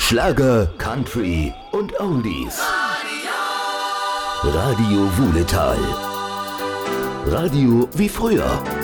Schlager, Country und Oldies. Radio Wuhletal. Radio wie früher.